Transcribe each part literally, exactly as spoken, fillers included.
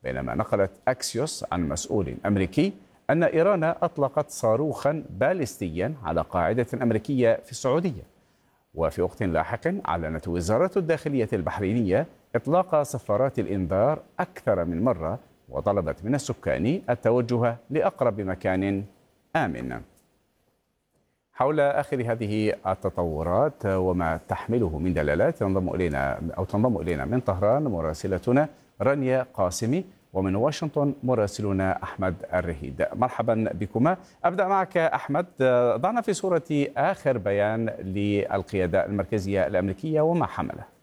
بينما نقلت أكسيوس عن مسؤول أمريكي أن إيران أطلقت صاروخا باليستيا على قاعدة أمريكية في السعودية. وفي وقت لاحق أعلنت وزارة الداخلية البحرينية إطلاق صفارات الإنذار أكثر من مرة، وطلبت من السكان التوجه لأقرب مكان آمن. حول آخر هذه التطورات وما تحمله من دلالات تنضم إلينا أو تنضم إلينا من طهران مراسلتنا رانيا قاسمي، ومن واشنطن مراسلنا أحمد الرهيد. مرحبا بكما. أبدأ معك أحمد، ضعنا في صورة آخر بيان للقيادة المركزية الأمريكية وما حمله.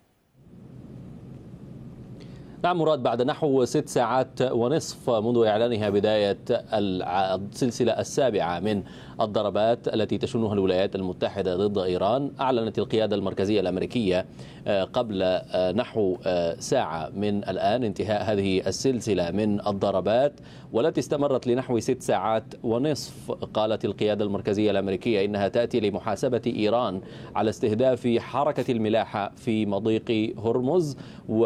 نعم مراد، بعد نحو ست ساعات ونصف منذ إعلانها بداية السلسلة السابعة من الضربات التي تشنها الولايات المتحدة ضد إيران، أعلنت القيادة المركزية الأمريكية قبل نحو ساعة من الآن انتهاء هذه السلسلة من الضربات، والتي استمرت لنحو ست ساعات ونصف. قالت القيادة المركزية الأمريكية إنها تأتي لمحاسبة إيران على استهداف حركة الملاحة في مضيق هرمز،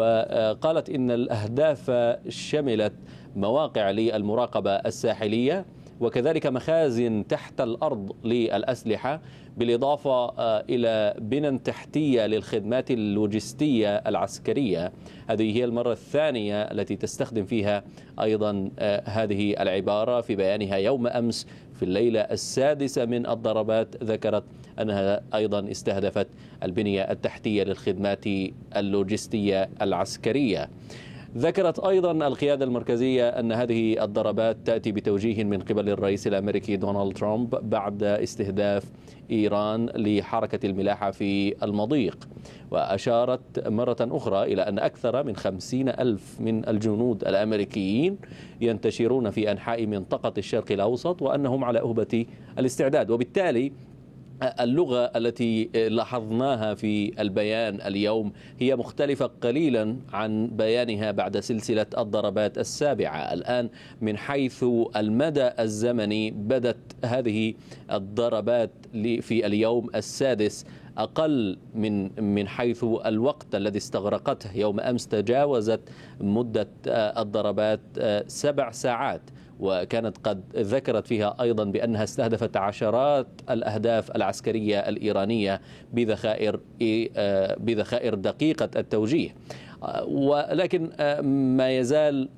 وقالت إن الأهداف شملت مواقع للمراقبة الساحلية وكذلك مخازن تحت الأرض للأسلحة، بالإضافة إلى بنى تحتية للخدمات اللوجستية العسكرية. هذه هي المرة الثانية التي تستخدم فيها أيضا هذه العبارة. في بيانها يوم أمس في الليلة السادسة من الضربات ذكرت أنها أيضا استهدفت البنية التحتية للخدمات اللوجستية العسكرية. ذكرت أيضا القيادة المركزية أن هذه الضربات تأتي بتوجيه من قبل الرئيس الأمريكي دونالد ترامب بعد استهداف إيران لحركة الملاحة في المضيق. وأشارت مرة أخرى إلى أن أكثر من خمسين ألف من الجنود الأمريكيين ينتشرون في أنحاء منطقة الشرق الأوسط وأنهم على أهبة الاستعداد. وبالتالي اللغة التي لاحظناها في البيان اليوم هي مختلفة قليلا عن بيانها بعد سلسلة الضربات السابعة. الآن من حيث المدى الزمني بدت هذه الضربات في اليوم السادس أقل من من حيث الوقت الذي استغرقته. يوم أمس تجاوزت مدة الضربات سبع ساعات، وكانت قد ذكرت فيها أيضا بأنها استهدفت عشرات الأهداف العسكرية الإيرانية بذخائر بذخائر دقيقة التوجيه. ولكن ما يزال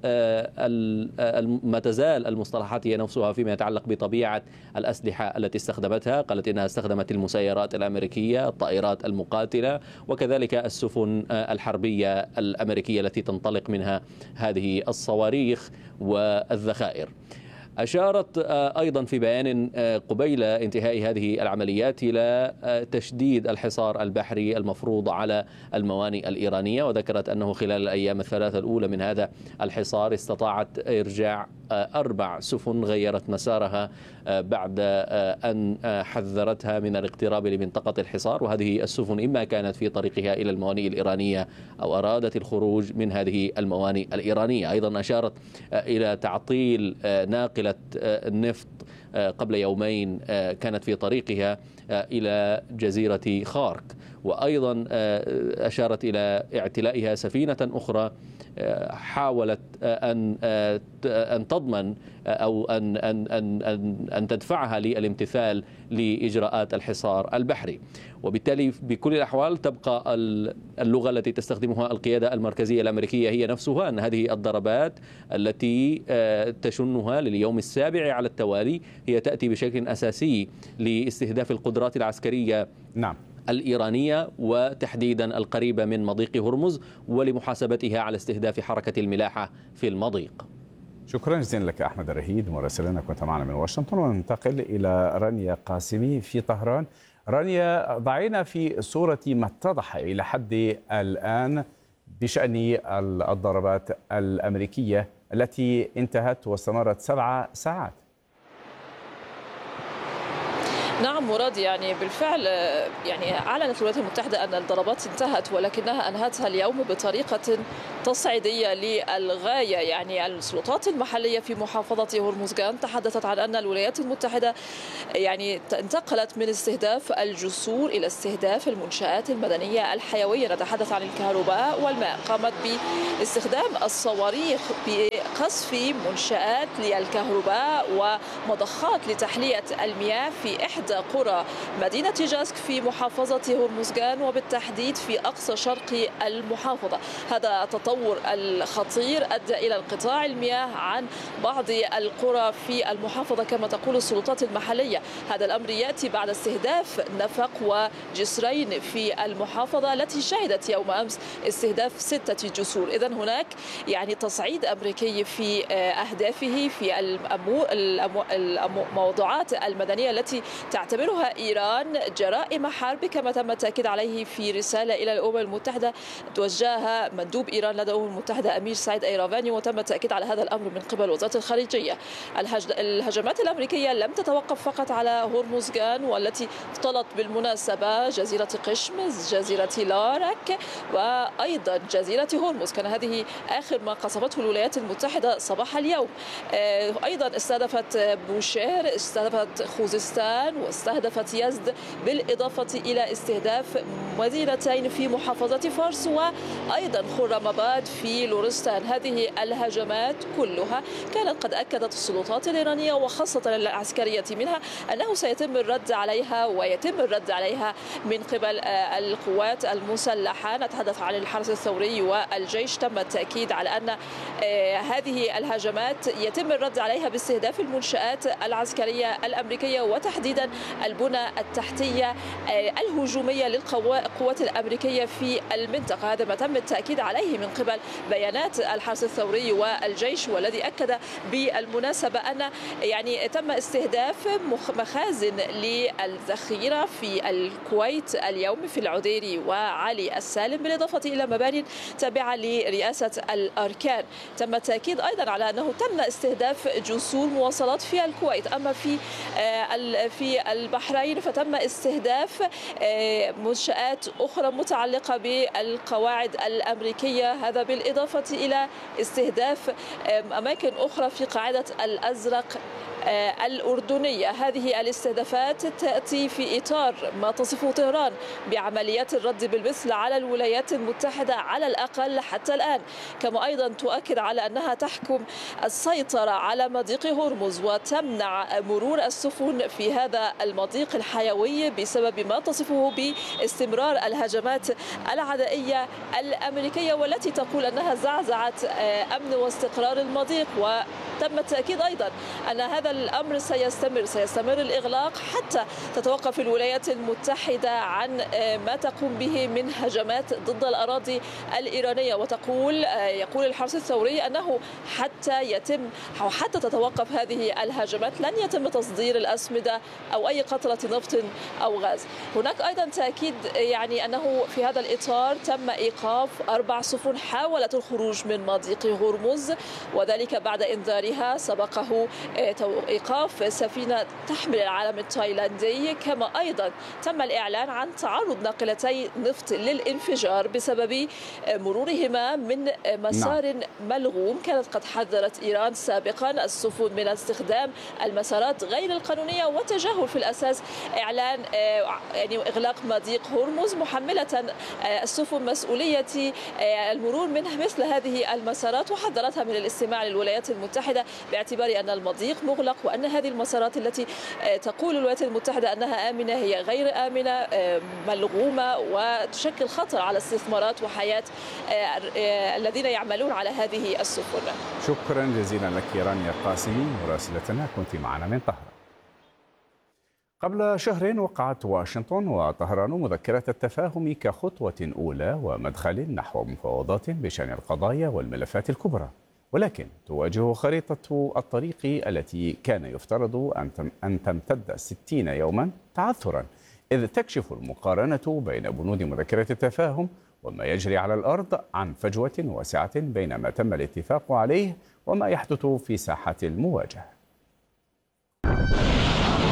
ما تزال المصطلحات هي نفسها فيما يتعلق بطبيعة الأسلحة التي استخدمتها. قالت إنها استخدمت المسيرات الأمريكية، الطائرات المقاتلة، وكذلك السفن الحربية الأمريكية التي تنطلق منها هذه الصواريخ والذخائر. أشارت أيضا في بيان قبيل انتهاء هذه العمليات إلى تشديد الحصار البحري المفروض على الموانئ الإيرانية، وذكرت أنه خلال الأيام الثلاثة الأولى من هذا الحصار استطاعت إرجاع أربع سفن غيرت مسارها بعد أن حذرتها من الاقتراب لمنطقة الحصار، وهذه السفن إما كانت في طريقها إلى الموانئ الإيرانية أو أرادت الخروج من هذه الموانئ الإيرانية. أيضا أشارت إلى تعطيل ناقلة النفط قبل يومين كانت في طريقها إلى جزيرة خارك، وأيضا أشارت إلى اعتلائها سفينة أخرى حاولت أن أن تضمن أو أن أن أن أن تدفعها للامتثال لإجراءات الحصار البحري. وبالتالي بكل الأحوال تبقى اللغة التي تستخدمها القيادة المركزية الأمريكية هي نفسها، أن هذه الضربات التي تشنها لليوم السابع على التوالي هي تأتي بشكل أساسي لاستهداف القدرات العسكرية نعم الإيرانية وتحديدا القريبة من مضيق هرمز، ولمحاسبتها على استهداف حركة الملاحة في المضيق. شكرا جزيلا لك أحمد الرهيد مراسلنا، كنت معنا من واشنطن. وننتقل إلى رانيا قاسمي في طهران. رانيا، ضعينا في صورة ما اتضح إلى حد الآن بشأن الضربات الأمريكية التي انتهت واستمرت سبع ساعات. نعم مراد، يعني بالفعل يعني أعلنت الولايات المتحدة أن الضربات انتهت، ولكنها أنهتها اليوم بطريقة تصعيدية للغاية. يعني السلطات المحلية في محافظة هرمزغان تحدثت عن أن الولايات المتحدة يعني انتقلت من استهداف الجسور إلى استهداف المنشآت المدنية الحيوية. نتحدث عن الكهرباء والماء. قامت باستخدام الصواريخ بقصف منشآت للكهرباء ومضخات لتحلية المياه في إحدى قرى مدينة جاسك في محافظة هرمزغان، وبالتحديد في أقصى شرق المحافظة. هذا التطور الخطير أدى إلى انقطاع المياه عن بعض القرى في المحافظة كما تقول السلطات المحلية. هذا الأمر يأتي بعد استهداف نفق وجسرين في المحافظة التي شهدت يوم أمس استهداف ستة جسور. إذن هناك يعني تصعيد أمريكي في أهدافه في الموضوعات المدنية التي تعتبرها إيران جرائم حرب، كما تم التأكيد عليه في رسالة إلى الأمم المتحدة توجهها مندوب إيران لدى الأمم المتحدة أمير سعيد أيرافاني، وتم التأكيد على هذا الأمر من قبل وزارة الخارجية. الهجمات الأمريكية لم تتوقف فقط على هرمزغان، والتي اختلط بالمناسبة جزيرة قشمز، جزيرة لارك، وأيضا جزيرة هرمز. كان هذه آخر ما قصفته الولايات المتحدة صباح اليوم. أيضا استهدفت بوشير، استهدفت خوزستان، واستهدفت يزد، بالإضافة إلى استهداف مدينتين في محافظة فارس وأيضا خرماباد في لورستان. هذه الهجمات كلها كانت قد أكدت السلطات الإيرانية وخاصة العسكرية منها أنه سيتم الرد عليها، ويتم الرد عليها من قبل القوات المسلحة. نتحدث عن الحرس الثوري والجيش. تم التأكيد على أن هذه الهجمات يتم الرد عليها باستهداف المنشآت العسكرية الأمريكية، وتحديدا البنى التحتية الهجومية للقوات الأمريكية في المنطقة. هذا ما تم التأكيد عليه من قبل بيانات الحرس الثوري والجيش، والذي أكد بالمناسبة أن يعني تم استهداف مخازن للذخيرة في الكويت اليوم في العديري وعلي السالم، بالإضافة إلى مباني تابعة لرئاسة الأركان. تم التأكيد أيضا على أنه تم استهداف جسور مواصلات في الكويت. أما في في البحرين فتم استهداف منشآت أخرى متعلقة بالقواعد الأمريكية، هذا بالإضافة إلى استهداف أماكن أخرى في قاعدة الأزرق الأردنية. هذه الاستهدافات تأتي في إطار ما تصفه طهران بعمليات الرد بالمثل على الولايات المتحدة على الأقل حتى الآن، كما أيضا تؤكد على أنها تحكم السيطرة على مضيق هرمز وتمنع مرور السفن في هذا المضيق الحيوي بسبب ما تصفه باستمرار الهجمات العدائية الأمريكية، والتي تقول أنها زعزعت أمن واستقرار المضيق. وتم التأكيد أيضا أن هذا الأمر سيستمر سيستمر الإغلاق حتى تتوقف الولايات المتحدة عن ما تقوم به من هجمات ضد الأراضي الإيرانية. وتقول يقول الحرس الثوري أنه حتى يتم أو حتى تتوقف هذه الهجمات لن يتم تصدير الأسمدة أو أي قطرة نفط أو غاز. هناك أيضا تأكيد يعني أنه في هذا الإطار تم إيقاف أربع سفن حاولت الخروج من مضيق هرمز، وذلك بعد إنذارها سبقه إيقاف سفينة تحمل العلم التايلاندي. كما أيضا تم الإعلان عن تعرض ناقلتي نفط للانفجار بسبب مرورهما من مسار ملغوم. كانت قد حذرت إيران سابقا السفن من استخدام المسارات غير القانونية وتجاهل في الأساس إعلان يعني إغلاق مضيق هرمز، محملة السفن مسؤولية المرور من مثل هذه المسارات، وحذرتها من الاستماع للولايات المتحدة باعتبار أن المضيق مغلق وأن هذه المسارات التي تقول الولايات المتحدة أنها آمنة هي غير آمنة، ملغومة، وتشكل خطر على استثمارات وحياة الذين يعملون على هذه السفن. شكرا جزيلا لك رانيا قاسمي مراسلتنا، كنت معنا من طهران. قبل شهر وقعت واشنطن وطهران مذكرة التفاهم كخطوة أولى ومدخل نحو مفاوضات بشأن القضايا والملفات الكبرى، ولكن تواجه خريطة الطريق التي كان يفترض أن تمتد ستين يوما تعثرا، إذ تكشف المقارنة بين بنود مذكرة التفاهم وما يجري على الأرض عن فجوة واسعة بين ما تم الاتفاق عليه وما يحدث في ساحة المواجهة.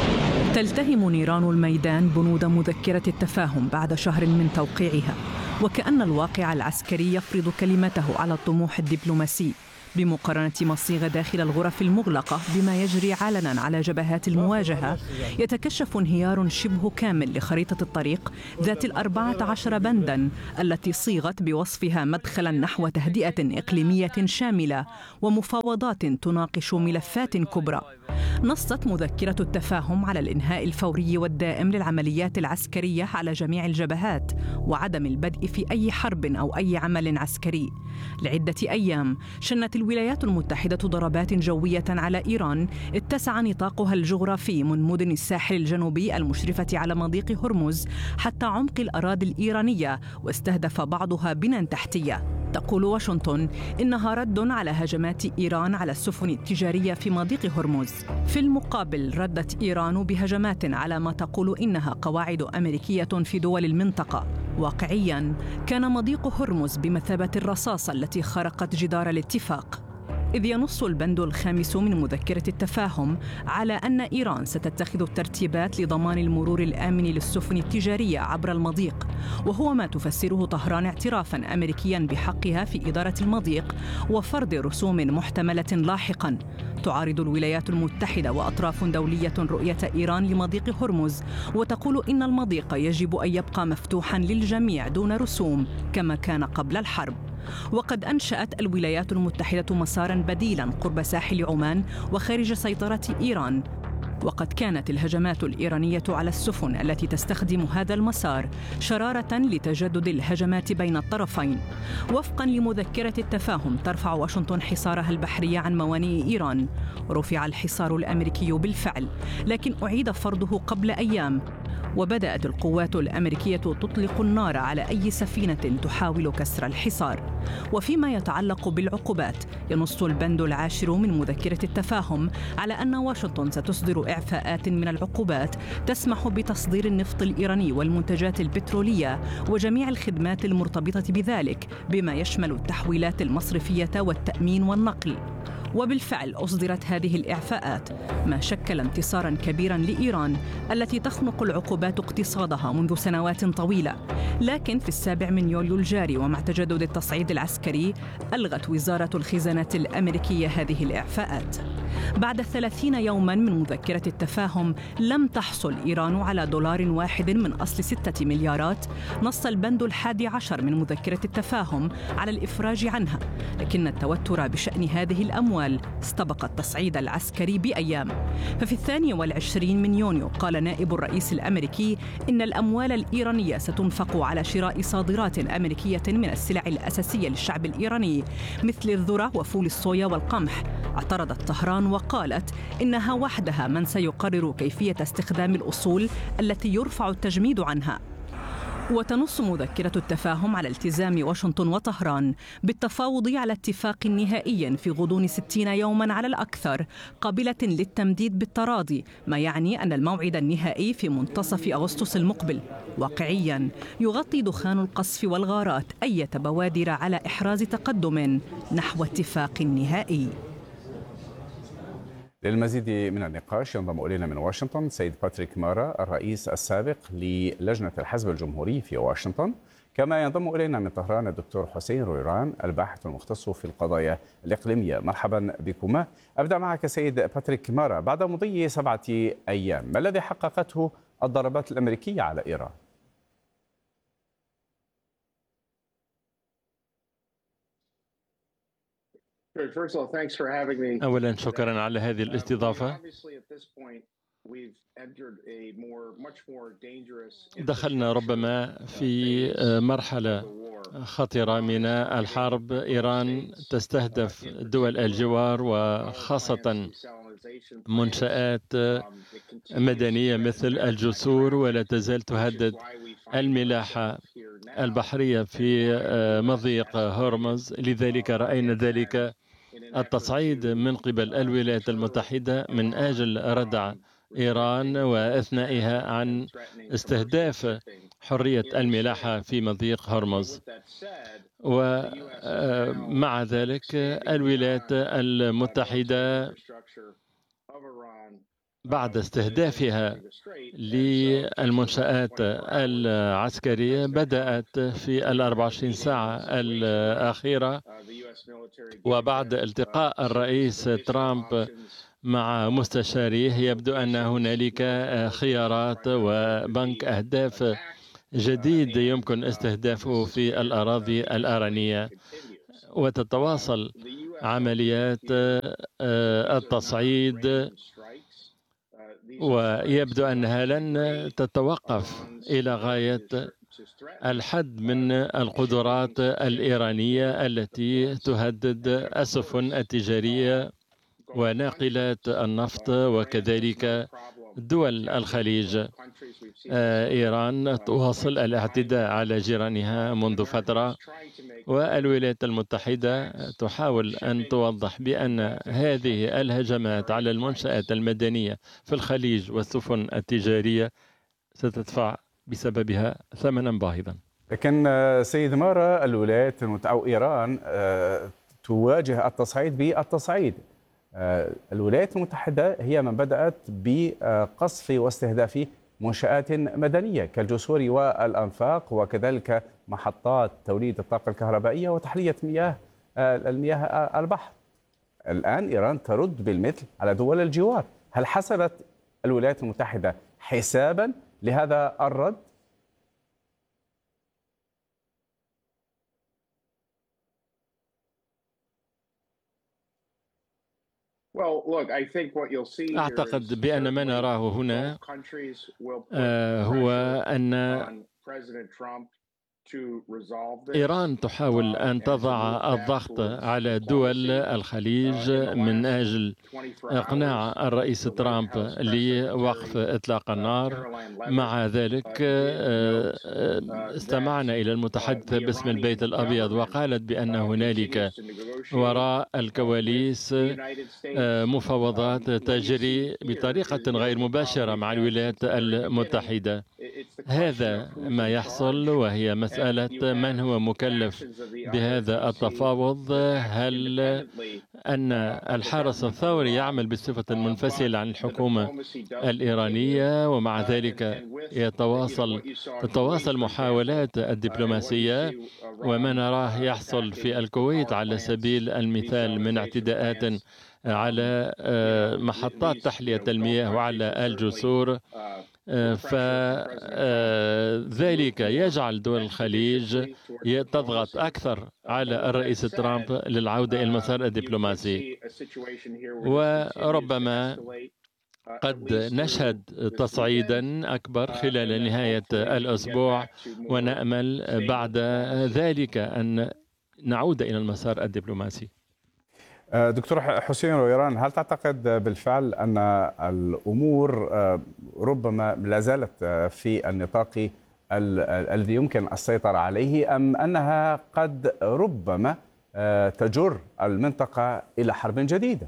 تلتهم نيران الميدان بنود مذكرة التفاهم بعد شهر من توقيعها، وكأن الواقع العسكري يفرض كلمته على الطموح الدبلوماسي، بمقارنة ما صيغ داخل الغرف المغلقة بما يجري علناً على جبهات المواجهة. يتكشف انهيار شبه كامل لخريطة الطريق ذات الأربعة عشر بنداً التي صيغت بوصفها مدخلاً نحو تهدئة إقليمية شاملة ومفاوضات تناقش ملفات كبرى. نصت مذكرة التفاهم على الإنهاء الفوري والدائم للعمليات العسكرية على جميع الجبهات وعدم البدء في أي حرب أو أي عمل عسكري. لعدة أيام شنت الولايات المتحدة ضربات جوية على إيران اتسع نطاقها الجغرافي من مدن الساحل الجنوبي المشرفة على مضيق هرمز حتى عمق الأراضي الإيرانية، واستهدف بعضها بنى تحتية. تقول واشنطن إنها رد على هجمات إيران على السفن التجارية في مضيق هرمز. في المقابل ردت إيران بهجمات على ما تقول إنها قواعد أمريكية في دول المنطقة. واقعياً كان مضيق هرمز بمثابة الرصاصة التي خرقت جدار الاتفاق، إذ ينص البند الخامس من مذكرة التفاهم على أن إيران ستتخذ الترتيبات لضمان المرور الآمن للسفن التجارية عبر المضيق، وهو ما تفسره طهران اعترافاً أمريكياً بحقها في إدارة المضيق وفرض رسوم محتملة لاحقاً. تعارض الولايات المتحدة وأطراف دولية رؤية إيران لمضيق هرمز، وتقول إن المضيق يجب أن يبقى مفتوحاً للجميع دون رسوم كما كان قبل الحرب. وقد أنشأت الولايات المتحدة مساراً بديلاً قرب ساحل عمان وخارج سيطرة إيران، وقد كانت الهجمات الإيرانية على السفن التي تستخدم هذا المسار شرارة لتجدد الهجمات بين الطرفين. وفقاً لمذكرة التفاهم ترفع واشنطن حصارها البحري عن موانئ إيران. رفع الحصار الأمريكي بالفعل، لكن أعيد فرضه قبل أيام، وبدأت القوات الأمريكية تطلق النار على أي سفينة تحاول كسر الحصار. وفيما يتعلق بالعقوبات، ينص البند العاشر من مذكرة التفاهم على أن واشنطن ستصدر إعفاءات من العقوبات تسمح بتصدير النفط الإيراني والمنتجات البترولية وجميع الخدمات المرتبطة بذلك، بما يشمل التحويلات المصرفية والتأمين والنقل. وبالفعل أصدرت هذه الإعفاءات، ما شكل انتصاراً كبيراً لإيران التي تخنق العقوبات اقتصادها منذ سنوات طويلة. لكن في السابع من يوليو الجاري ومع تجدد التصعيد العسكري، ألغت وزارة الخزانة الأمريكية هذه الإعفاءات. بعد ثلاثين يوماً من مذكرة التفاهم لم تحصل إيران على دولار واحد من أصل ستة مليارات. نص البند الحادي عشر من مذكرة التفاهم على الإفراج عنها، لكن التوتر بشأن هذه الأموال استبق التصعيد العسكري بأيام. ففي الثاني والعشرين من يونيو قال نائب الرئيس الأمريكي إن الأموال الإيرانية ستنفق على شراء صادرات أمريكية من السلع الأساسية للشعب الإيراني مثل الذرة وفول الصويا والقمح. اعترضت طهران وقالت إنها وحدها من سيقرر كيفية استخدام الأصول التي يرفع التجميد عنها. وتنص مذكرة التفاهم على التزام واشنطن وطهران بالتفاوض على اتفاق نهائي في غضون ستين يوماً على الأكثر قابلة للتمديد بالتراضي، ما يعني أن الموعد النهائي في منتصف أغسطس المقبل. واقعياً يغطي دخان القصف والغارات أي بوادر على إحراز تقدم نحو اتفاق نهائي. للمزيد من النقاش ينضم إلينا من واشنطن سيد باتريك مارا الرئيس السابق للجنة الحزب الجمهوري في واشنطن، كما ينضم إلينا من طهران الدكتور حسين رويران الباحث المختص في القضايا الإقليمية. مرحبا بكما. أبدأ معك سيد باتريك مارا، بعد مضي سبعة أيام ما الذي حققته الضربات الأمريكية على إيران؟ أولا شكرا على هذه الاستضافة. دخلنا ربما في مرحلة خطرة من الحرب. إيران تستهدف دول الجوار وخاصة منشآت مدنية مثل الجسور، ولا تزال تهدد الملاحة البحرية في مضيق هرمز. لذلك رأينا ذلك التصعيد من قبل الولايات المتحدة من أجل ردع إيران وإثنائها عن استهداف حرية الملاحة في مضيق هرمز. ومع ذلك الولايات المتحدة بعد استهدافها للمنشآت العسكرية بدأت في الأربع وعشرين ساعة الأخيرة، وبعد التقاء الرئيس ترامب مع مستشاريه يبدو أن هنالك خيارات وبنك أهداف جديد يمكن استهدافه في الأراضي الإيرانية، وتتواصل عمليات التصعيد، ويبدو أنها لن تتوقف إلى غاية الحد من القدرات الإيرانية التي تهدد السفن التجارية وناقلات النفط وكذلك دول الخليج. إيران تواصل الاعتداء على جيرانها منذ فترة، والولايات المتحدة تحاول أن توضح بأن هذه الهجمات على المنشآت المدنية في الخليج والسفن التجارية ستدفع بسببها ثمنا باهظا. لكن سيد مارا، الولايات المتحدة أو إيران تواجه التصعيد بالتصعيد. الولايات المتحدة هي من بدأت بقصف واستهداف منشآت مدنية كالجسور والأنفاق، وكذلك محطات توليد الطاقة الكهربائية وتحلية مياه المياه البحر. الآن إيران ترد بالمثل على دول الجوار. هل حسبت الولايات المتحدة حسابا لهذا الرد؟ أعتقد بأن ما نراه هنا هو أن إيران تحاول أن تضع الضغط على دول الخليج من أجل إقناع الرئيس ترامب لوقف إطلاق النار. مع ذلك استمعنا إلى المتحدثة باسم البيت الأبيض وقالت بأن هنالك وراء الكواليس مفاوضات تجري بطريقة غير مباشرة مع الولايات المتحدة. هذا ما يحصل، وهي مسألة من هو مكلف بهذا التفاوض. هل أن الحرس الثوري يعمل بصفة منفصلة عن الحكومة الإيرانية، ومع ذلك يتواصل تتواصل محاولات الدبلوماسية، وما نراه يحصل في الكويت على سبيل المثال من اعتداءات على محطات تحلية المياه وعلى الجسور، فذلك يجعل دول الخليج تضغط أكثر على الرئيس ترامب للعودة إلى المسار الدبلوماسي. وربما قد نشهد تصعيدا أكبر خلال نهاية الأسبوع، ونأمل بعد ذلك أن نعود إلى المسار الدبلوماسي. دكتور حسين رويران، هل تعتقد بالفعل أن الأمور ربما لا زالت في النطاق الذي يمكن السيطرة عليه، أم أنها قد ربما تجر المنطقة إلى حرب جديدة؟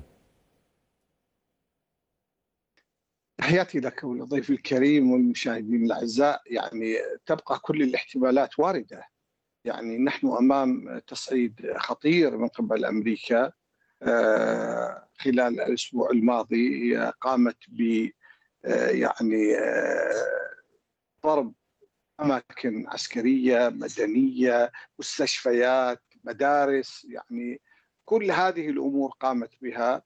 تحياتي لك ولضيف الكريم والمشاهدين الأعزاء. يعني تبقى كل الاحتمالات واردة. يعني نحن أمام تصعيد خطير من قبل أمريكا. خلال الأسبوع الماضي قامت ب يعني ضرب أماكن عسكرية مدنية، مستشفيات، مدارس، يعني كل هذه الأمور قامت بها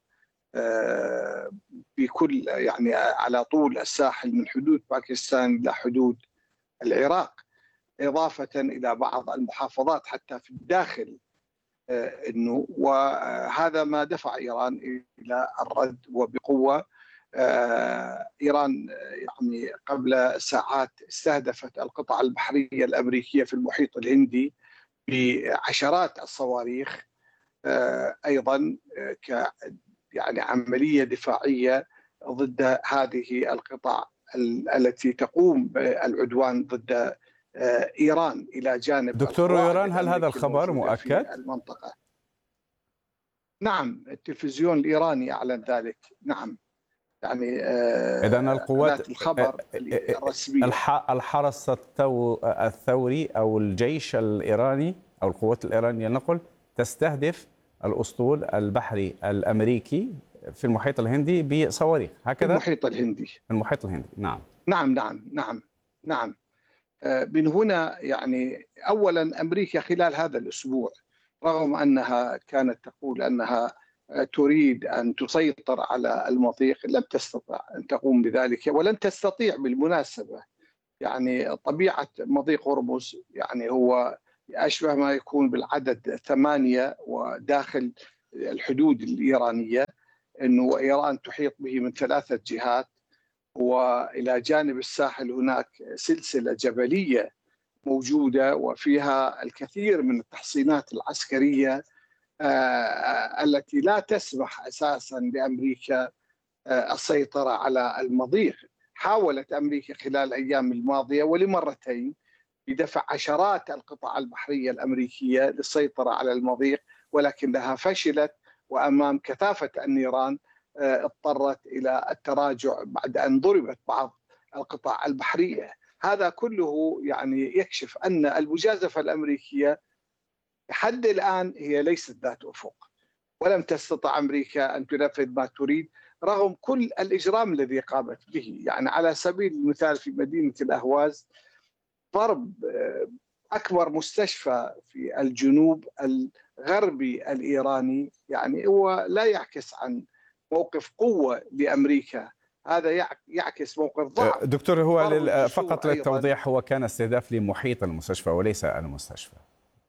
بكل يعني على طول الساحل من حدود باكستان إلى حدود العراق، إضافة إلى بعض المحافظات حتى في الداخل. انه وهذا ما دفع ايران الى الرد وبقوه. ايران يعني قبل ساعات استهدفت القطع البحريه الامريكيه في المحيط الهندي بعشرات الصواريخ، ايضا ك يعني عمليه دفاعيه ضد هذه القطع التي تقوم بالعدوان ضد إيران إلى جانب. دكتور رويران، هل هذا الخبر مؤكد؟ المنطقة. نعم، التلفزيون الإيراني أعلن ذلك. نعم، يعني إذن القوات الخبر الرسمي الحرس الثوري أو الجيش الإيراني أو القوات الإيرانية نقل تستهدف الأسطول البحري الأمريكي في المحيط الهندي بصواريخ هكذا؟ المحيط الهندي. المحيط الهندي نعم. نعم نعم نعم نعم. من هنا يعني أولا أمريكا خلال هذا الأسبوع رغم أنها كانت تقول أنها تريد أن تسيطر على المضيق لم تستطع أن تقوم بذلك، ولن تستطيع بالمناسبة. يعني طبيعة مضيق هرمز يعني هو أشبه ما يكون بالعدد ثمانية وداخل الحدود الإيرانية، أنه إيران تحيط به من ثلاثة جهات، وإلى جانب الساحل هناك سلسلة جبلية موجودة وفيها الكثير من التحصينات العسكرية التي لا تسمح أساسا لأمريكا السيطرة على المضيق. حاولت أمريكا خلال الأيام الماضية ولمرتين بدفع عشرات القطع البحرية الأمريكية للسيطرة على المضيق، ولكنها فشلت، وأمام كثافة النيران اضطرت إلى التراجع بعد أن ضربت بعض القطع البحرية. هذا كله يعني يكشف أن المجازفة الأمريكية لحد الآن هي ليست ذات أفق، ولم تستطع أمريكا أن تنفذ ما تريد رغم كل الإجرام الذي قامت به. يعني على سبيل المثال في مدينة الأهواز ضرب أكبر مستشفى في الجنوب الغربي الإيراني، يعني هو لا يعكس عن موقف قوة لأمريكا، هذا يعكس موقف ضعف. دكتور هو فقط للتوضيح هو كان استهداف لمحيط المستشفى وليس المستشفى.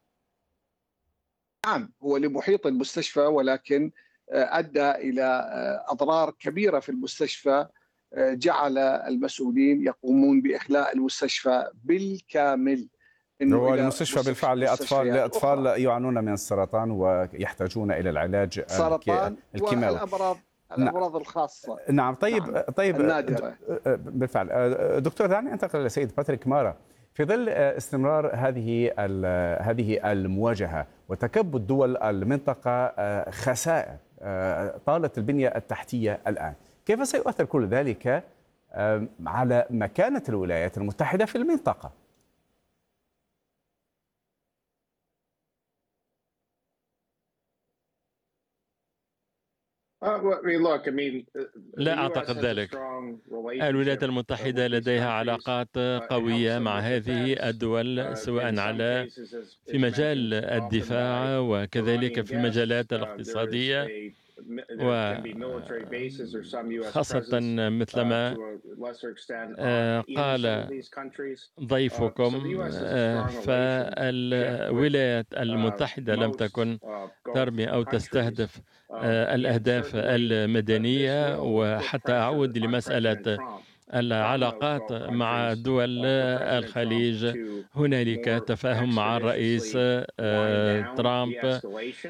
نعم هو لمحيط المستشفى، ولكن أدى إلى أضرار كبيرة في المستشفى، جعل المسؤولين يقومون بإخلاء المستشفى بالكامل. هو المستشفى بالفعل لأطفال لأطفال يعانون من السرطان ويحتاجون إلى العلاج السرطان والأمراض الأمراض الخاصة. نعم طيب نعم. طيب النادرة. بالفعل. دكتور دعني أنتقل للسيد باتريك مارا. في ظل استمرار هذه هذه المواجهة وتكبد دول المنطقة خسائر طالت البنية التحتية الآن، كيف سيؤثر كل ذلك على مكانة الولايات المتحدة في المنطقة؟ لا أعتقد ذلك. الولايات المتحدة لديها علاقات قوية مع هذه الدول سواء على في مجال الدفاع وكذلك في المجالات الاقتصادية، وخاصة مثلما قال ضيفكم فالولايات المتحدة لم تكن ترمي أو تستهدف الأهداف المدنية. وحتى أعود لمسألة العلاقات مع دول الخليج، هنالك تفاهم مع الرئيس ترامب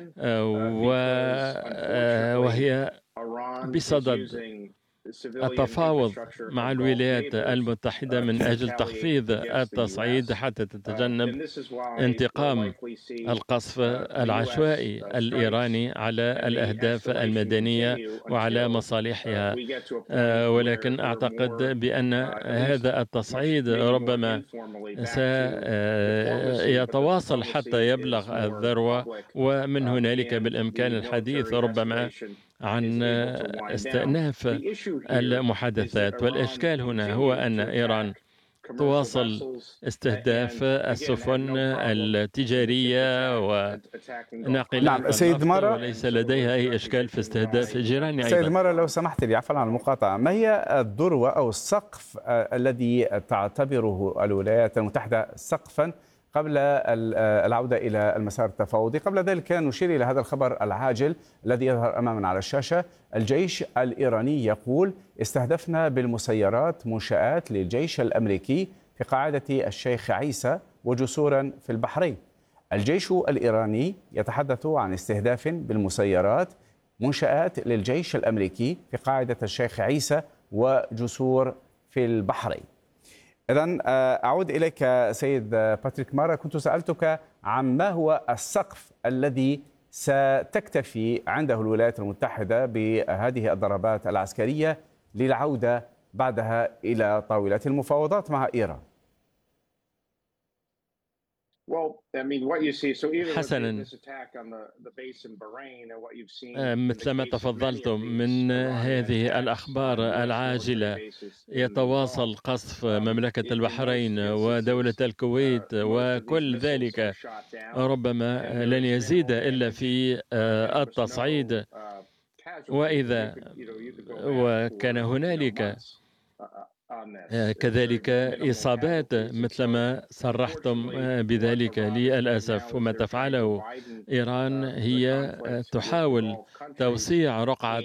وهي بصدد التفاوض مع الولايات المتحدة من أجل تخفيض التصعيد حتى تتجنب انتقام القصف العشوائي الإيراني على الأهداف المدنية وعلى مصالحها. ولكن أعتقد بأن هذا التصعيد ربما سيتواصل حتى يبلغ الذروة، ومن هنالك بالإمكان الحديث ربما عن استئناف المحادثات. والإشكال هنا هو أن إيران تواصل استهداف السفن التجارية وناقلات نعم سيد مارا، وليس لديها أي إشكال في استهداف جيران أيضا. سيد مارا لو سمحت لي عفوا عن المقاطعة، ما هي الذروة أو السقف الذي تعتبره الولايات المتحدة سقفا قبل العودة إلى المسار التفاوضي؟ قبل ذلك كان نشير إلى هذا الخبر العاجل الذي يظهر أمامنا على الشاشة. الجيش الإيراني يقول استهدفنا بالمسيرات منشآت للجيش الأمريكي في قاعدة الشيخ عيسى وجسورا في البحرين. الجيش الإيراني يتحدث عن استهداف بالمسيرات منشآت للجيش الأمريكي في قاعدة الشيخ عيسى وجسور في البحرين. إذن أعود إليك سيد باتريك مارا، كنت سألتك عن ما هو السقف الذي ستكتفي عنده الولايات المتحدة بهذه الضربات العسكرية للعودة بعدها إلى طاولة المفاوضات مع إيران. حسنا، مثلما تفضلتم من هذه الأخبار العاجلة، يتواصل قصف مملكة البحرين ودولة الكويت وكل ذلك ربما لن يزيد إلا في التصعيد. وإذا وكان هنالك كذلك إصابات مثلما صرحتم بذلك للأسف، وما تفعله إيران هي تحاول توسيع رقعة